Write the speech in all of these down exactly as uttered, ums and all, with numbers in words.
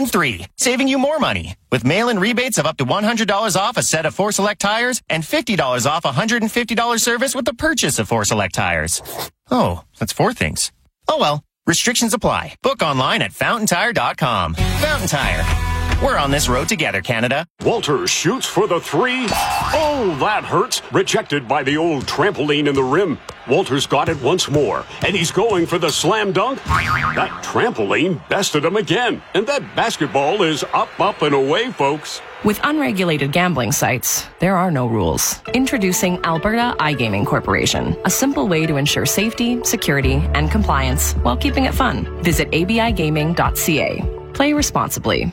than three, saving you more money. With mail-in rebates of up to one hundred dollars off a set of Four Select tires and fifty dollars off a one hundred fifty dollars service with the purchase of Four Select tires. Oh, that's four things. Oh well, restrictions apply. Book online at fountain tire dot com. Fountain Tire. We're on this road together, Canada. Walters shoots for the three. Oh, that hurts. Rejected by the old trampoline in the rim. Walters got it once more, and he's going for the slam dunk. That trampoline bested him again, and that basketball is up, up, and away, folks. With unregulated gambling sites, there are no rules. Introducing Alberta iGaming Corporation, a simple way to ensure safety, security, and compliance while keeping it fun. Visit a b i gaming dot c a. Play responsibly.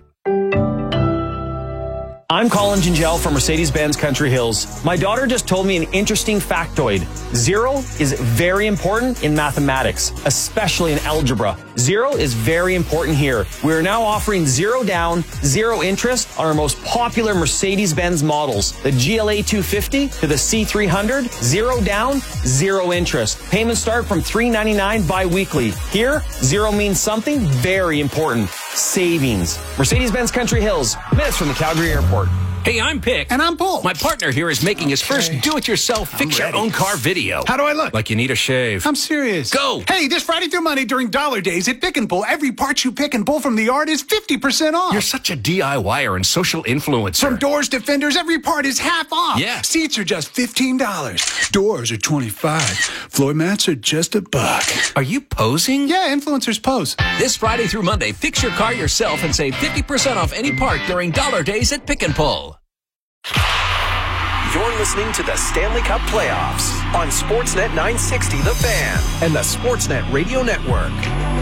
I'm Colin Gingell from Mercedes-Benz Country Hills. My daughter just told me an interesting factoid. Zero is very important in mathematics, especially in algebra. Zero is very important here. We are now offering zero down, zero interest on our most popular Mercedes-Benz models. The G L A two fifty to the C three hundred, zero down, zero interest. Payments start from three ninety-nine bi-weekly. Here, zero means something very important. Savings. Mercedes-Benz Country Hills, minutes from the Calgary Airport. Hey, I'm Pick. And I'm Paul. My partner here is making his first do-it-yourself fix-your-own-car video. How do I look? Like you need a shave. I'm serious. Go! Hey, this Friday through Monday during Dollar Days at Pick and Pull, every part you pick and pull from the yard is fifty percent off. You're such a DIYer and social influencer. From doors to fenders, every part is half off. Yeah. Seats are just fifteen dollars. Doors are twenty-five dollars. Floor mats are just a buck. Are you posing? Yeah, influencers pose. This Friday through Monday, fix your car yourself and save fifty percent off any part during Dollar Days at Pick and Pull. You're listening to the Stanley Cup Playoffs on Sportsnet nine sixty The Fan and the Sportsnet Radio Network.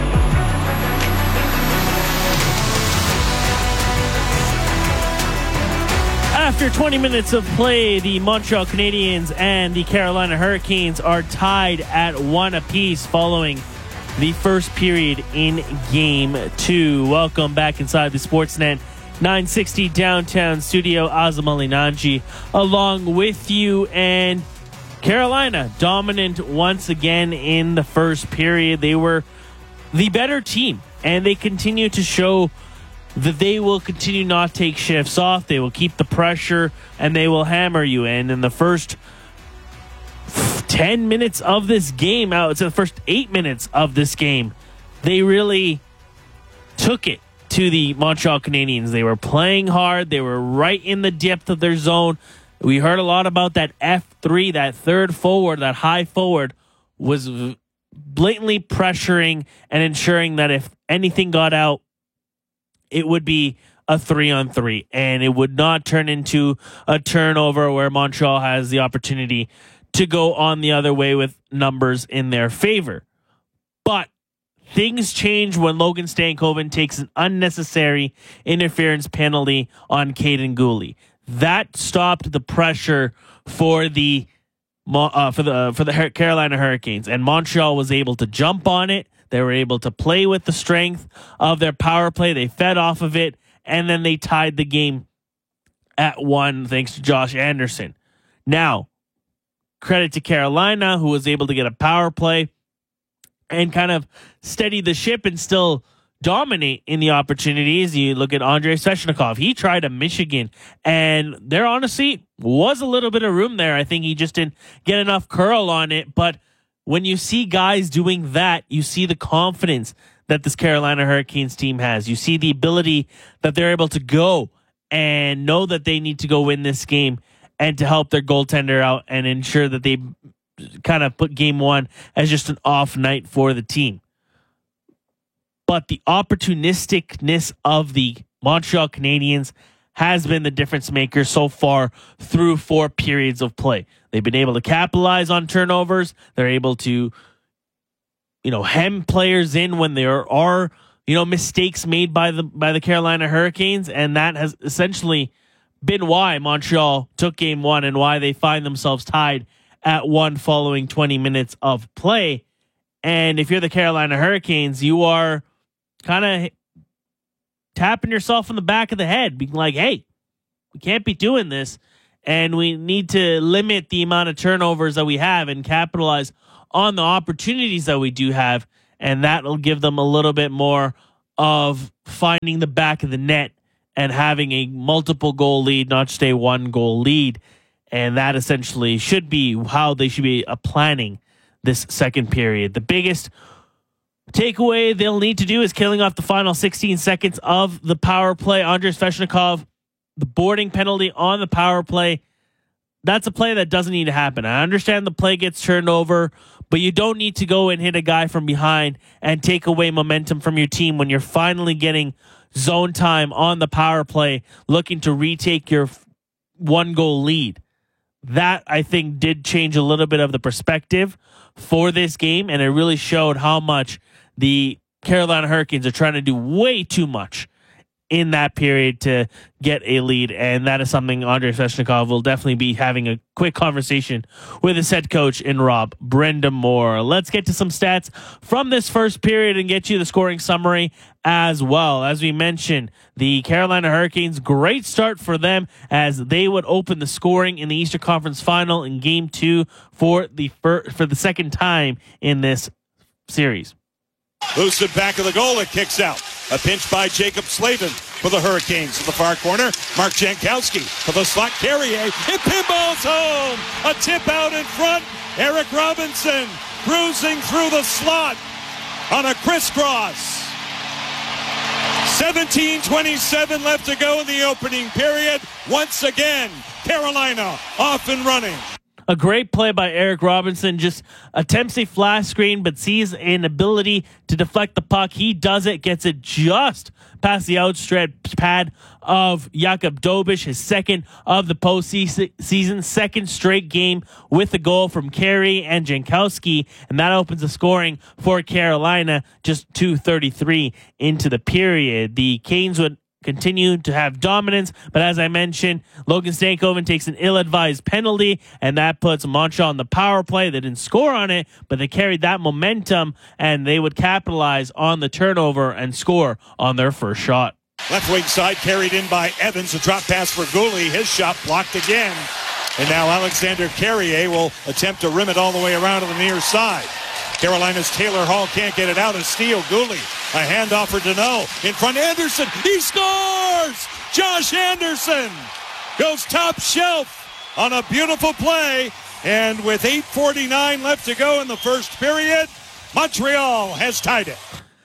After twenty minutes of play, the Montreal Canadiens and the Carolina Hurricanes are tied at one apiece following the first period in Game two. Welcome back inside the Sportsnet nine sixty downtown studio. Azam Ali Nanji along with you, and Carolina dominant once again in the first period. They were the better team, and they continue to show that they will continue not take shifts off. They will keep the pressure, and they will hammer you. And in the first ten minutes of this game, out it's the first eight minutes of this game, they really took it to the Montreal Canadiens. They were playing hard. They were right in the depth of their zone. We heard a lot about that F three, that third forward, that high forward was blatantly pressuring and ensuring that if anything got out, it would be a three on three, and it would not turn into a turnover where Montreal has the opportunity to go on the other way with numbers in their favor. But things change when Logan Stankoven takes an unnecessary interference penalty on Caden Gooley. That stopped the pressure for the uh, for the for the Carolina Hurricanes, and Montreal was able to jump on it. They were able to play with the strength of their power play. They fed off of it, and then they tied the game at one thanks to Josh Anderson. Now, credit to Carolina, who was able to get a power play and kind of steady the ship and still dominate in the opportunities. You look at Andrei Svechnikov. He tried a Michigan, and there honestly was a little bit of room there. I think he just didn't get enough curl on it, but when you see guys doing that, you see the confidence that this Carolina Hurricanes team has. You see the ability that they're able to go and know that they need to go win this game and to help their goaltender out and ensure that they kind of put game one as just an off night for the team. But the opportunisticness of the Montreal Canadiens has been the difference maker so far through four periods of play. They've been able to capitalize on turnovers. They're able to, you know, hem players in when there are, you know, mistakes made by the by the Carolina Hurricanes, and that has essentially been why Montreal took game one and why they find themselves tied at one following twenty minutes of play. And if you're the Carolina Hurricanes, you are kind of tapping yourself in the back of the head, being like, hey, we can't be doing this. And we need to limit the amount of turnovers that we have and capitalize on the opportunities that we do have. And that will give them a little bit more of finding the back of the net and having a multiple goal lead, not just a one goal lead. And that essentially should be how they should be uh, planning this second period. The biggest takeaway they'll need to do is killing off the final sixteen seconds of the power play. Andrei Svechnikov, the boarding penalty on the power play, that's a play that doesn't need to happen. I understand the play gets turned over, but you don't need to go and hit a guy from behind and take away momentum from your team when you're finally getting zone time on the power play, looking to retake your one goal lead. That, I think, did change a little bit of the perspective for this game, and it really showed how much the Carolina Hurricanes are trying to do way too much in that period to get a lead, and that is something Andrei Svechnikov will definitely be having a quick conversation with his head coach in Rob Brind'Amour. Let's get to some stats from this first period and get you the scoring summary as well. As we mentioned, the Carolina Hurricanes, great start for them as they would open the scoring in the Eastern Conference Final in Game Two for the fir- for the second time in this series. Loose it back of the goal. It kicks out. A pinch by Jacob Slavin for the Hurricanes. In the far corner, Mark Jankowski for the slot. Carrier. It pinballs home. A tip out in front. Eric Robinson cruising through the slot on a crisscross. seventeen twenty-seven left to go in the opening period. Once again, Carolina off and running. A great play by Eric Robinson, just attempts a flash screen, but sees an ability to deflect the puck. He does it, gets it just past the outstretched pad of Jakub Dobish, his second of the postseason, second straight game with a goal from Carey and Jankowski, and that opens the scoring for Carolina just two thirty-three into the period. The Canes would continue to have dominance, but as I mentioned, Logan Stankoven takes an ill-advised penalty, and that puts Montreal on the power play. They didn't score on it, but they carried that momentum, and they would capitalize on the turnover and score on their first shot. Left wing side carried in by Evans. A drop pass for Gouli. His shot blocked again. And now Alexander Carrier will attempt to rim it all the way around to the near side. Carolina's Taylor Hall can't get it out. A steal. Gouli. A handoff for Deneau. In front, Anderson. He scores! Josh Anderson goes top shelf on a beautiful play. And with eight forty-nine left to go in the first period, Montreal has tied it.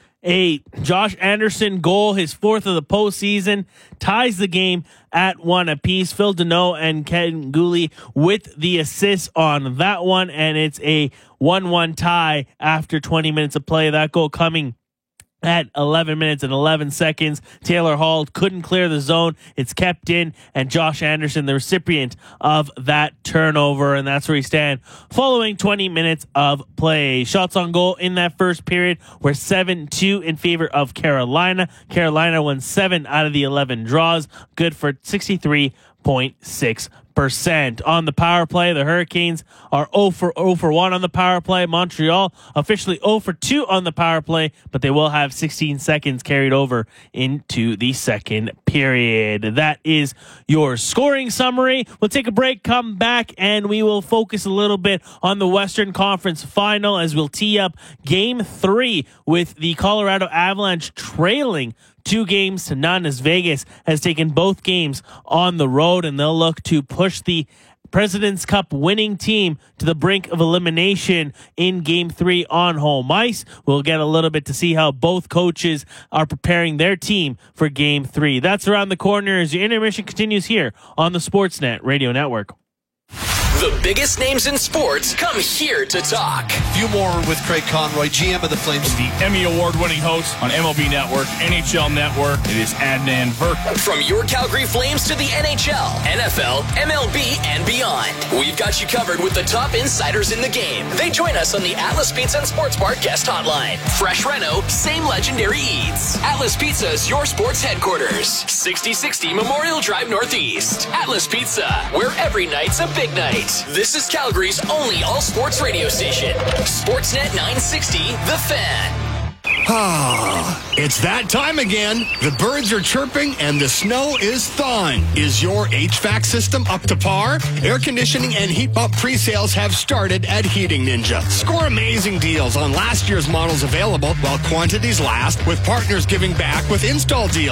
A Josh Anderson goal, his fourth of the postseason, ties the game at one apiece. Phil Deneau and Ken Gouli with the assists on that one, and it's a one one tie after twenty minutes of play. That goal coming at eleven minutes and eleven seconds. Taylor Hall couldn't clear the zone. It's kept in, and Josh Anderson, the recipient of that turnover, and that's where he stands following twenty minutes of play. Shots on goal in that first period were seven two in favor of Carolina. Carolina won seven out of the eleven draws, good for sixty-three point six percent. On the power play, the Hurricanes are zero for one on the power play. Montreal officially zero for two on the power play, but they will have sixteen seconds carried over into the second period. That is your scoring summary. We'll take a break, come back, and we will focus a little bit on the Western Conference Final as we'll tee up Game three with the Colorado Avalanche trailing two games to none as Vegas has taken both games on the road, and they'll look to push the President's Cup winning team to the brink of elimination in Game three on home ice. We'll get a little bit to see how both coaches are preparing their team for Game three. That's around the corner as your intermission continues here on the Sportsnet Radio Network. The biggest names in sports come here to talk. Few more with Craig Conroy, G M of the Flames. The Emmy Award-winning host on M L B Network, N H L Network. It is Adnan Virk. From your Calgary Flames to the N H L, N F L, M L B, and beyond, we've got you covered with the top insiders in the game. They join us on the Atlas Pizza and Sports Bar guest hotline. Fresh reno, same legendary eats. Atlas Pizza is your sports headquarters. sixty sixty Memorial Drive Northeast. Atlas Pizza, where every night's a big night. This is Calgary's only all-sports radio station. Sportsnet nine sixty, The Fan. Ah, it's that time again. The birds are chirping and the snow is thawing. Is your H V A C system up to par? Air conditioning and heat pump pre-sales have started at Heating Ninja. Score amazing deals on last year's models available while quantities last, with partners giving back with install deals.